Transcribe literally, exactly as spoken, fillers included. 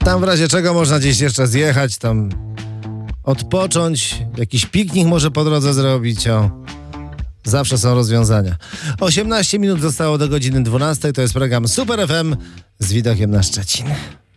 Tam w razie czego można gdzieś jeszcze zjechać, tam odpocząć, jakiś piknik może po drodze zrobić, o. Zawsze są rozwiązania. osiemnaście minut zostało do godziny dwunastej, to jest program Super F M z widokiem na Szczecin.